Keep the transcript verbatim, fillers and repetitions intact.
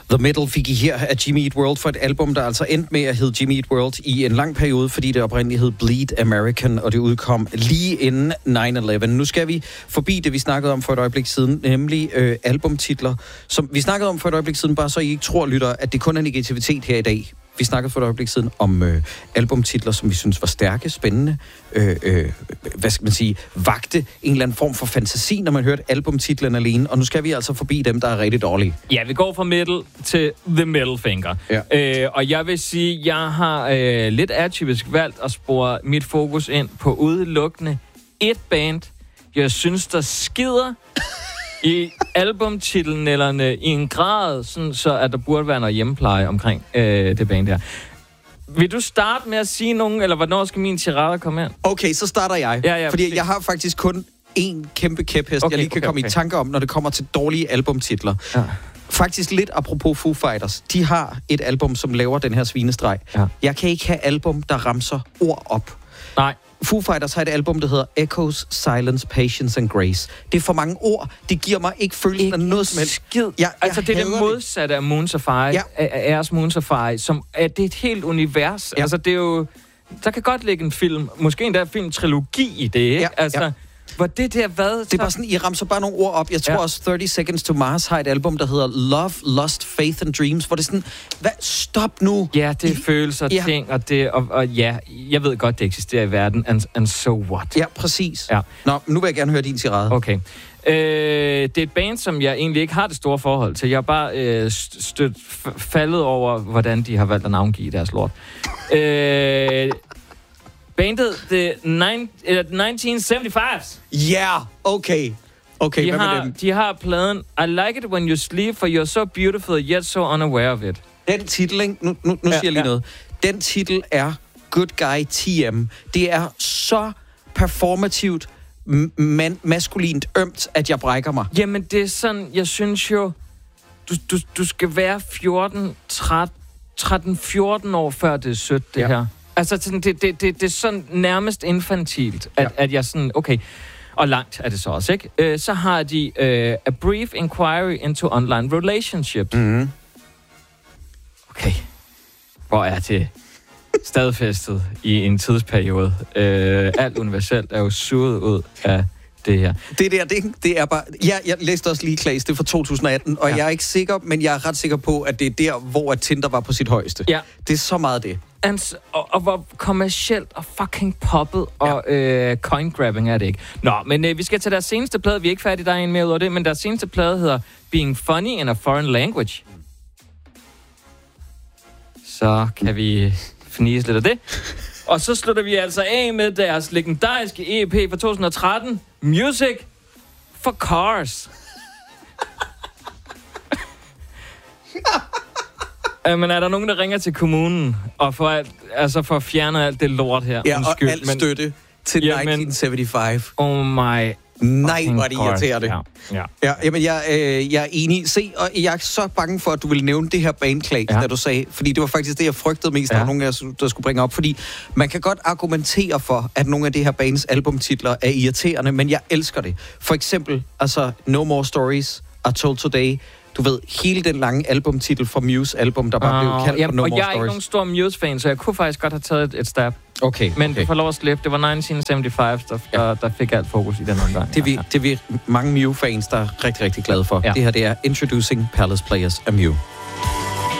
The Middle fik I her af Jimmy Eat World for et album, der altså endte med at hedde Jimmy Eat World i en lang periode, fordi det oprindeligt hed Bleed American, og det udkom lige inden nine eleven. Nu skal vi forbi det, vi snakkede om for et øjeblik siden, nemlig øh, albumtitler, som vi snakkede om for et øjeblik siden, bare så I ikke tror, lytter, at det kun er negativitet her i dag. Vi snakkede for et øjeblik siden om øh, albumtitler, som vi synes var stærke, spændende, øh, øh, hvad skal man sige, vagte en eller anden form for fantasi, når man hørte albumtitlen alene, og nu skal vi altså forbi dem, der er rigtig dårlige. Ja, vi går fra middle til the middle finger. Ja. Øh, og jeg vil sige, jeg har øh, lidt atypisk valgt at spore mit fokus ind på udelukkende et band, jeg synes, der skider i albumtitelnælderne i en grad, sådan, så at der burde være noget hjemmepleje omkring øh, det band der. Vil du starte med at sige nogen, eller hvornår skal min tirade komme ind? Okay, så starter jeg. Ja, ja, fordi præcis. Jeg har faktisk kun én kæmpe kæphest, okay, jeg lige kan okay, komme okay. i tanke om, når det kommer til dårlige albumtitler. Ja. Faktisk lidt apropos Foo Fighters. De har et album, som laver den her svinestreg. Ja. Jeg kan ikke have album, der ramser ord op. Nej. Foo Fighters har et album, der hedder Echoes, Silence, Patience and Grace. Det er for mange ord. Det giver mig ikke følelsen af noget som helst. Skid. Jeg, jeg altså, det er det modsatte af Moon Safari. Ja. Af Airs Moon Safari, som er, det er et helt univers. Ja. Altså, det er jo... Der kan godt ligge en film, måske endda en film-trilogi i det, ikke? Ja. Altså... Ja. Hvor det der hvad? Det er bare sådan, I ramser bare nogle ord op. Jeg tror ja. også thirty Seconds to Mars har et album, der hedder Love, Lust, Faith and Dreams, hvor det er sådan, hvad, stop nu. Ja, det er I, følelser, ja. ting, og det, og, og ja, jeg ved godt, det eksisterer i verden, and, and so what? Ja, præcis. Ja. Nå, nu vil jeg gerne høre din tirade. Okay. Øh, det er et band, som jeg egentlig ikke har det store forhold til. Jeg har bare øh, stødt f- faldet over, hvordan de har valgt at navngive deres lort. øh... Bandet The nine, uh, nineteen seventy-fives. Ja, yeah, okay. Okay, de hvad har, med dem? De har pladen I Like It When You Sleep, for You're So Beautiful, Yet So Unaware of It. Den titel, ikke? Nu, nu, nu ja, siger jeg lige ja. noget. Den titel er Good Guy T M. Det er så performativt, man, maskulint ømt, at jeg brækker mig. Jamen, det er sådan, jeg synes jo, du, du, du skal være fjorten, tretten, fjorten år, før det er sødt, det ja. her. Altså, det, det, det, det er sådan nærmest infantilt, at, ja. at jeg sådan, okay, og langt er det så også, ikke? Øh, så har de øh, A Brief Inquiry into Online Relationships. Mm-hmm. Okay, hvor er det stadfæstet i en tidsperiode. Øh, alt universelt er jo suget ud af det her. Det der, det, det er bare... Ja, jeg læste også lige Klaas, det er fra to tusind atten, og ja. jeg er ikke sikker, men jeg er ret sikker på, at det er der, hvor Tinder var på sit højeste. Ja. Det er så meget det. And, og, og hvor kommercielt og fucking poppet og ja. øh, coin-grabbing er det ikke. Nå, men øh, vi skal til deres seneste plade. Vi er ikke færdige, der er en mere ud af det, men deres seneste plade hedder Being Funny in a Foreign Language. Så kan vi fnise lidt af det. Og så slutter vi altså af med deres legendariske E P fra to tusind og tretten, Music for Cars. Men er der nogen, der ringer til kommunen og får, alt, altså for at fjerne alt det lort her? Ja, Undskyld, og alt men, støtte til ja, nitten seventy-five. Oh my... Nej, hvor er det irriterende. Ja, ja. Ja, jamen, jeg, øh, jeg er enig. Se, og jeg er så bange for, at du ville nævne det her bandklag, ja. da du sagde, fordi det var faktisk det, jeg frygtede mest, ja. der var nogen af jer, der skulle bringe op. Fordi man kan godt argumentere for, at nogle af de her bands albumtitler er irriterende, men jeg elsker det. For eksempel, altså, No More Stories, I Told Today. Du ved, hele den lange albumtitel fra Muse-album, der bare uh, blev kaldt jamen, for No More Stories. Og jeg er ikke nogen stor Muse-fan, så jeg kunne faktisk godt have taget et, et stab. Okay, Men okay. du får lov at slippe. Det var nitten seventy-five, der, ja. der, der fik alt fokus i den omgang. Det er vi, ja. det er vi mange Mew-fans, der er rigtig, rigtig glade for. Ja. Det her, det er Introducing Palace Players af Mew.